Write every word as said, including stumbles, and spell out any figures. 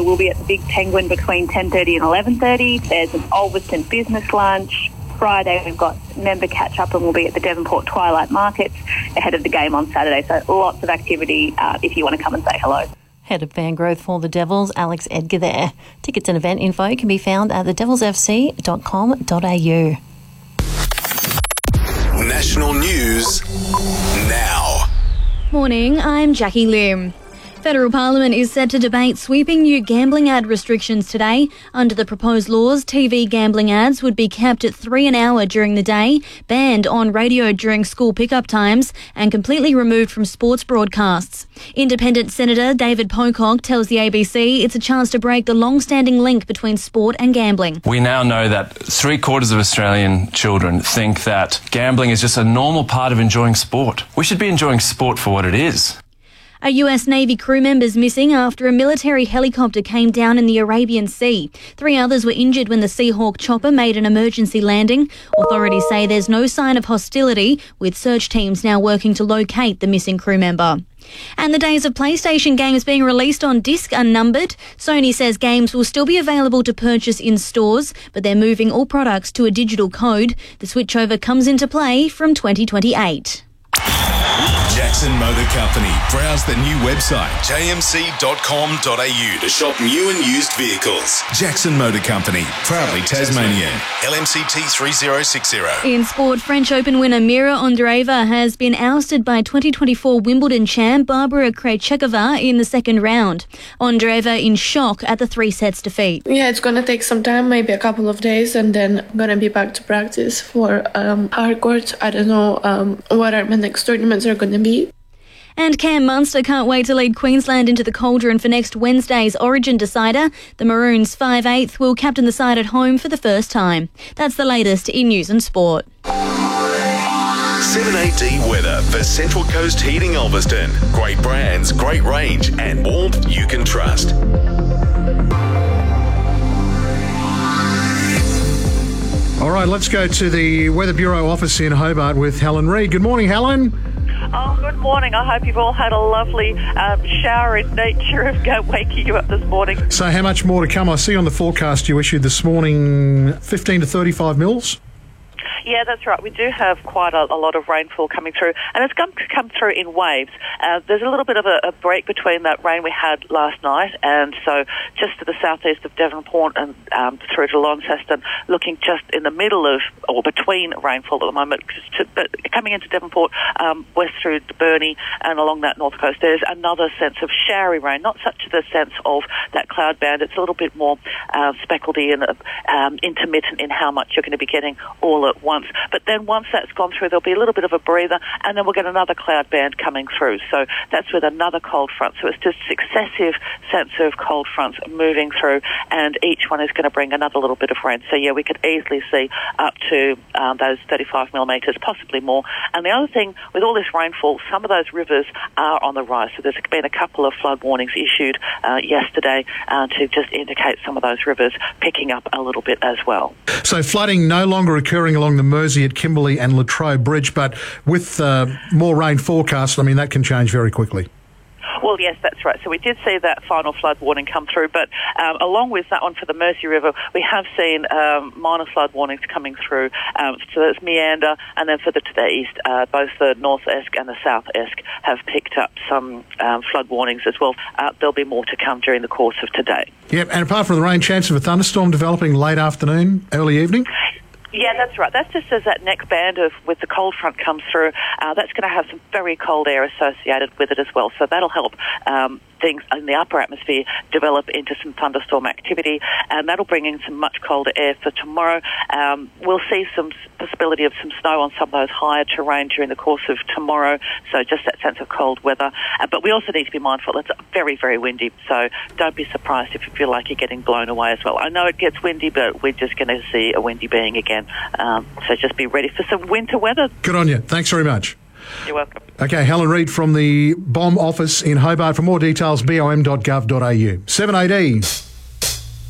so we'll be at the Big Penguin between ten thirty and eleven thirty. There's an Ulverston business lunch. Friday we've got member catch-up and we'll be at the Devonport Twilight Markets ahead of the game on Saturday. So lots of activity uh, if you want to come and say hello. Head of Fan Growth for the Devils, Alex Edgar there. Tickets and event info can be found at the devils f c dot com dot a u. National news now. Morning, I'm Jackie Lim. Federal Parliament is set to debate sweeping new gambling ad restrictions today. Under the proposed laws, T V gambling ads would be capped at three an hour during the day, banned on radio during school pickup times, and completely removed from sports broadcasts. Independent Senator David Pocock tells the A B C it's a chance to break the long-standing link between sport and gambling. We now know that three quarters of Australian children think that gambling is just a normal part of enjoying sport. We should be enjoying sport for what it is. A U S Navy crew member's missing after a military helicopter came down in the Arabian Sea. Three others were injured when the Seahawk chopper made an emergency landing. Authorities say there's no sign of hostility, with search teams now working to locate the missing crew member. And the days of PlayStation games being released on disc are numbered. Sony says games will still be available to purchase in stores, but they're moving all products to a digital code. The switchover comes into play from twenty twenty-eight. Jackson Motor Company. Browse the new website, j m c dot com dot a u, to shop new and used vehicles. Jackson Motor Company, proudly Tasmanian. L M C T three zero six zero. In sport, French Open winner Mira Andreeva has been ousted by twenty twenty-four Wimbledon champ Barbara Krejcikova in the second round. Andreeva in shock at the three-sets defeat. Yeah, it's going to take some time, maybe a couple of days, and then I'm going to be back to practice for um, hardcourt. I don't know um, what our next tournaments are going to be. And Cam Munster can't wait to lead Queensland into the cauldron for next Wednesday's Origin decider. The Maroons five eighth will captain the side at home for the first time. That's the latest in news and sport. seven A D weather for Central Coast Heating Ulverston. Great brands, great range, and warmth you can trust. All right, let's go to the Weather Bureau office in Hobart with Helen Reid. Good morning, Helen. Oh, good morning. I hope you've all had a lovely um, shower in nature of waking you up this morning. So how much more to come? I see on the forecast you issued this morning fifteen to thirty-five mils. Yeah, that's right. We do have quite a, a lot of rainfall coming through, and it's come, come through in waves. Uh, there's a little bit of a, a break between that rain we had last night, and so just to the southeast of Devonport and um, through to Launceston, looking just in the middle of, or between rainfall at the moment, to, but coming into Devonport, um, west through to Burnie and along that north coast, there's another sense of showery rain, not such the sense of that cloud band. It's a little bit more uh, speckledy and uh, um, intermittent in how much you're going to be getting all at once. But then once that's gone through, there'll be a little bit of a breather, and then we'll get another cloud band coming through. So that's with another cold front. So it's just successive sets of cold fronts moving through, and each one is going to bring another little bit of rain. So, yeah, we could easily see up to um, those thirty-five millimetres, possibly more. And the other thing, with all this rainfall, some of those rivers are on the rise. So there's been a couple of flood warnings issued uh, yesterday uh, to just indicate some of those rivers picking up a little bit as well. So flooding no longer occurring along the Mersey at Kimberley and Latrobe Bridge, but with uh, more rain forecast, I mean, that can change very quickly. Well, yes, that's right. So we did see that final flood warning come through, but um, along with that one for the Mersey River, we have seen um, minor flood warnings coming through. Um, so that's Meander, and then further to the east, uh, both the North Esk and the South Esk have picked up some um, flood warnings as well. Uh, there'll be more to come during the course of today. Yep, and apart from the rain, chance of a thunderstorm developing late afternoon, early evening? Yeah, that's right. That's just as that next band of with the cold front comes through. Uh, that's going to have some very cold air associated with it as well. So that'll help um, things in the upper atmosphere develop into some thunderstorm activity, and that'll bring in some much colder air for tomorrow. Um, we'll see some possibility of some snow on some of those higher terrain during the course of tomorrow. So just that sense of cold weather. Uh, but we also need to be mindful it's very, very windy. So don't be surprised if you feel like you're getting blown away as well. I know it gets windy, but we're just going to see a windy being again. Um, so just be ready for some winter weather. Good on you. Thanks very much. You're welcome. Okay, Helen Reid from the B O M office in Hobart. For more details, b o m dot gov dot a u. seven A D.